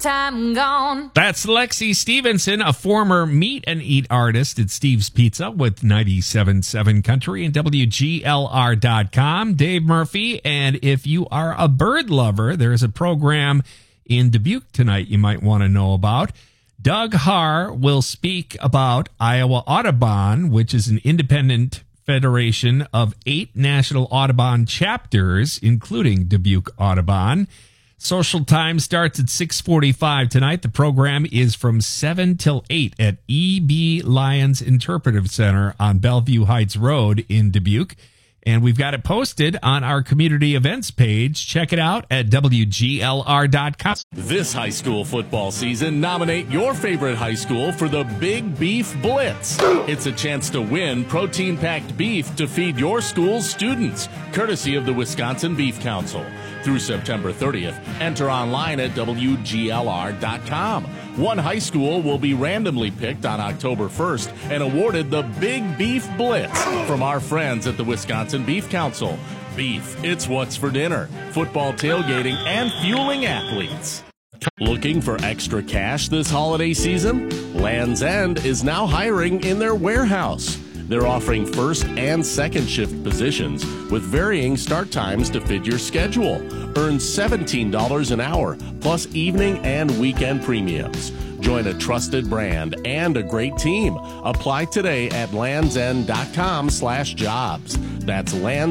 time gone. That's Lexi Stevenson, a former meet and eat artist at Steve's Pizza with 97.7 Country and WGLR.com. Dave Murphy, and if you are a bird lover, there's a program in Dubuque tonight you might want to know about. Doug Haar will speak about Iowa Audubon, which is an independent federation of 8 national Audubon chapters, including Dubuque Audubon. Social time starts at 6:45 tonight. The program is from 7 till 8 at E.B. Lyons Interpretive Center on Bellevue Heights Road in Dubuque. And we've got it posted on our community events page. Check it out at WGLR.com. This high school football season, nominate your favorite high school for the Big Beef Blitz. It's a chance to win protein-packed beef to feed your school's students, courtesy of the Wisconsin Beef Council. Through September 30th, enter online at WGLR.com. One high school will be randomly picked on October 1st and awarded the Big Beef Blitz from our friends at the Wisconsin Beef Council. Beef, it's what's for dinner, football tailgating, and fueling athletes. Looking for extra cash this holiday season? Land's End is now hiring in their warehouse. They're offering first and second shift positions with varying start times to fit your schedule. Earn $17 an hour, plus evening and weekend premiums. Join a trusted brand and a great team. Apply today at landsend.com/jobs. That's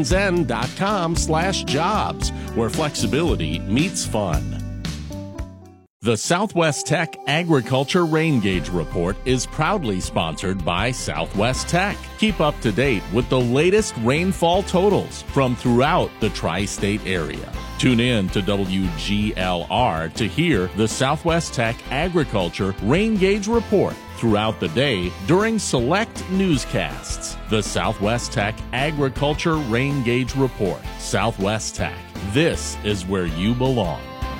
landsend.com/jobs, where flexibility meets fun. The Southwest Tech Agriculture Rain Gauge Report is proudly sponsored by Southwest Tech. Keep up to date with the latest rainfall totals from throughout the tri-state area. Tune in to WGLR to hear the Southwest Tech Agriculture Rain Gauge Report throughout the day during select newscasts. The Southwest Tech Agriculture Rain Gauge Report. Southwest Tech. This is where you belong.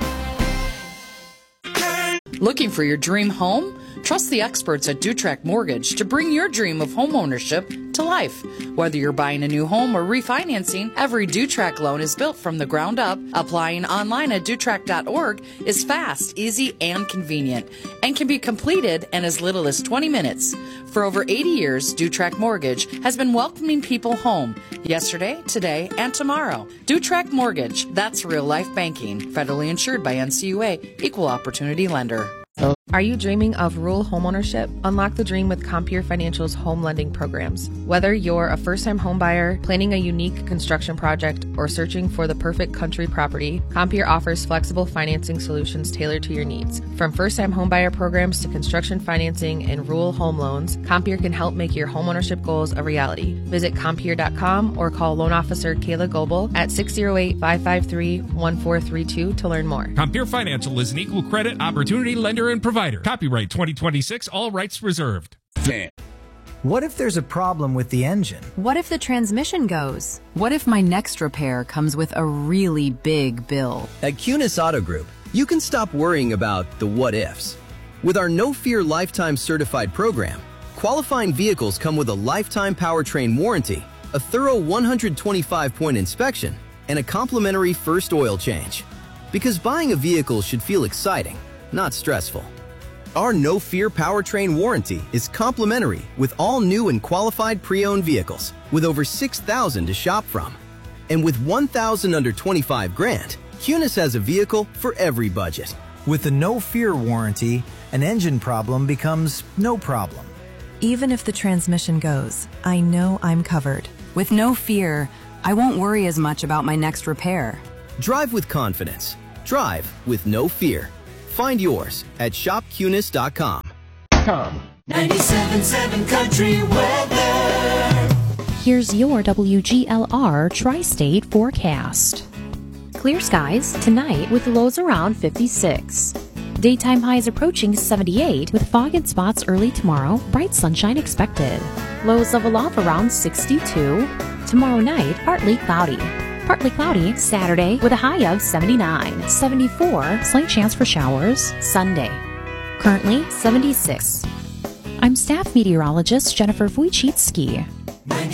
Looking for your dream home? Trust the experts at Dutrack Mortgage to bring your dream of home ownership to life. Whether you're buying a new home or refinancing, every Dutrack loan is built from the ground up. Applying online at Dutrack.org is fast, easy, and convenient, and can be completed in as little as 20 minutes. For over 80 years, Dutrack Mortgage has been welcoming people home yesterday, today, and tomorrow. Dutrack Mortgage, that's real life banking. Federally insured by NCUA, Equal Opportunity Lender. Are you dreaming of rural homeownership? Unlock the dream with Compeer Financial's home lending programs. Whether you're a first-time home buyer, planning a unique construction project, or searching for the perfect country property, Compeer offers flexible financing solutions tailored to your needs. From first-time home buyer programs to construction financing and rural home loans, Compeer can help make your homeownership goals a reality. Visit Compeer.com or call loan officer Kayla Goebel at 608-553-1432 to learn more. Compeer Financial is an equal credit opportunity lender and provider. Copyright 2026, all rights reserved. What if there's a problem with the engine? What if the transmission goes? What if my next repair comes with a really big bill? At Cunis Auto Group, you can stop worrying about the what ifs. With our No Fear Lifetime Certified program, qualifying vehicles come with a lifetime powertrain warranty, a thorough 125-point inspection, and a complimentary first oil change. Because buying a vehicle should feel exciting, not stressful. Our No Fear powertrain warranty is complimentary with all new and qualified pre-owned vehicles, with over 6,000 to shop from. And with 1,000 under 25 grand, Cunis has a vehicle for every budget. With the No Fear warranty, an engine problem becomes no problem. Even if the transmission goes, I know I'm covered. With No Fear, I won't worry as much about my next repair. Drive with confidence. Drive with No Fear. Find yours at shopcunis.com. 97.7 Country Weather. Here's your WGLR Tri-State forecast. Clear skies tonight with lows around 56. Daytime highs approaching 78 with fog in spots early tomorrow. Bright sunshine expected. Lows level off around 62. Tomorrow night, partly cloudy. Partly cloudy Saturday with a high of 79. 74, slight chance for showers Sunday. Currently 76. I'm staff meteorologist Jennifer Wojcicki.